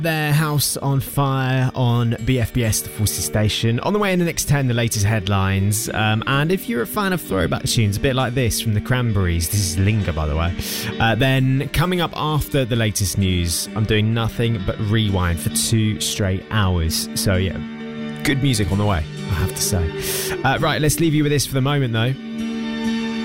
Their House on Fire on BFBS, the Forces station. On the way in the next 10, the latest headlines. And if you're a fan of throwback tunes, a bit like this from the Cranberries, this is Linger, by the way. Then coming up after the latest news, I'm doing nothing but rewind for 2 straight hours. So yeah, good music on the way, I have to say. Right, let's leave you with this for the moment, though.